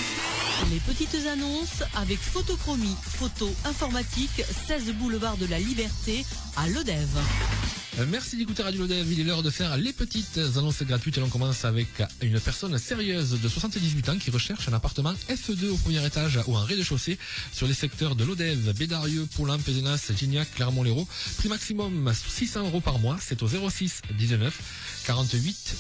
Les petites annonces avec Photochromie, photo informatique, 16 boulevard de la Liberté à Lodève. Merci d'écouter Radio Lodève, il est l'heure de faire les petites annonces gratuites et l'on commence avec une personne sérieuse de 78 ans qui recherche un appartement F2 au premier étage ou en rez-de-chaussée sur les secteurs de Lodève, Bédarieux, Poulain, Pézenas, Gignac, Clermont-Lérault. Prix maximum 600 € par mois, c'est au 06 19 48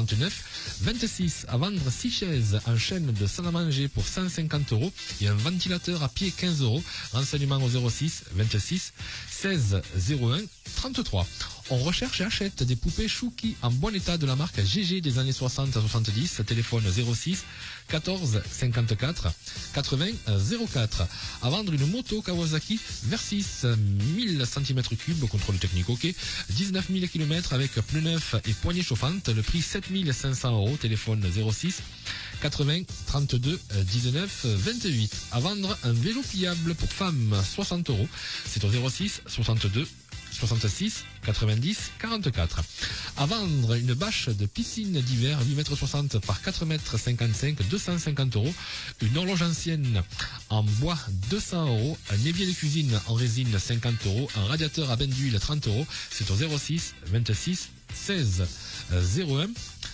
49 26. À vendre 6 chaises en chaîne de salle à manger pour 150 € et un ventilateur à pied 15 €. Renseignements au 06 26 16 01 33. On recherche et achète des poupées Chouki en bon état de la marque GG des années 60 à 70. Téléphone 06 14 54 80 04. À vendre une moto Kawasaki Versys 1000 cm3, contrôle technique OK. 19 000 km avec pneus neufs et poignées chauffantes. Le prix 7 500 €. Téléphone 06 80 32 19 28. À vendre un vélo pliable pour femmes 60 €. C'est au 06 62 66 90 44. À vendre une bâche de piscine d'hiver 8,60 m par 4,55 m, 250 €. Une horloge ancienne en bois 200 €. Un évier de cuisine en résine 50 €. Un radiateur à bain d'huile 30 €. C'est au 06 26 16 01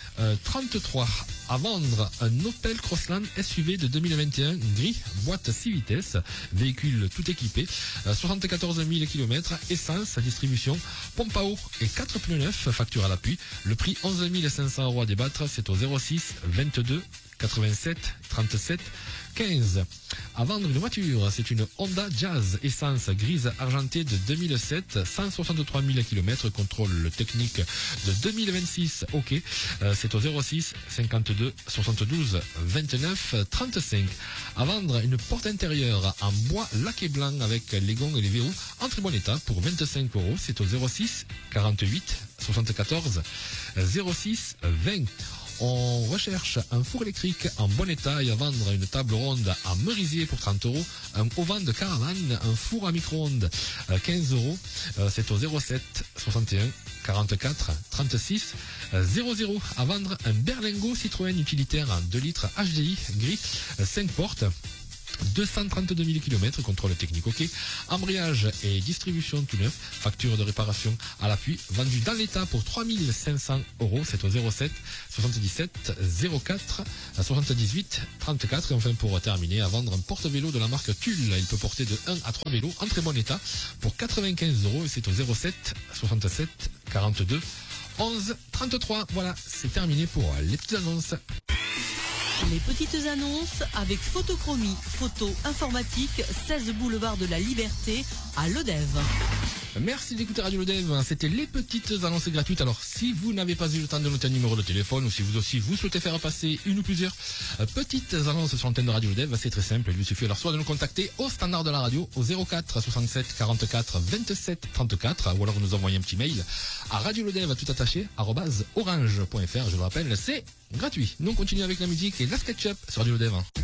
33. À vendre un Opel Crossland SUV de 2021 gris, boîte 6 vitesses, véhicule tout équipé, 74 000 km, essence, distribution, pompe à eau et 4 pneus neufs, facture à l'appui. Le prix 11 500 € à débattre, c'est au 06 22 87 37 15. À vendre une voiture, c'est une Honda Jazz essence grise argentée de 2007, 163 000 km, contrôle technique de 2026 OK. C'est au 06 52 72 29 35. À vendre une porte intérieure en bois laqué blanc avec les gonds et les verrous en très bon état pour 25 €. C'est au 06 48 74 06 20. On recherche un four électrique en bon état et à vendre une table ronde à merisier pour 30 €, un auvent de caravane, un four à micro-ondes 15 €. C'est au 07 61 44 36 00. À vendre un Berlingo Citroën utilitaire en 2 litres HDI gris 5 portes. 232 000 km, contrôle technique OK. Embrayage et distribution tout neuf. Facture de réparation à l'appui. Vendu dans l'état pour 3 500 €. C'est au 07 77 04 78 34. Et enfin, pour terminer, à vendre un porte-vélo de la marque Tulle. Il peut porter de 1 à 3 vélos en très bon état pour 95 €. Et c'est au 07 67 42 11 33. Voilà, c'est terminé pour les petites annonces. Les petites annonces avec Photochromie, photo informatique, 16 boulevard de la Liberté à Lodève. Merci d'écouter Radio Lodève, c'était les petites annonces gratuites. Alors si vous n'avez pas eu le temps de noter un numéro de téléphone ou si vous aussi vous souhaitez faire passer une ou plusieurs petites annonces sur l'antenne de Radio Lodève, c'est très simple, il vous suffit alors soit de nous contacter au standard de la radio au 04 67 44 27 34 ou alors nous envoyer un petit mail à radiolodève tout attaché @orange.fr. Je le rappelle, c'est gratuit. Nous on continue avec la musique et la SketchUp sur Radio Lodève.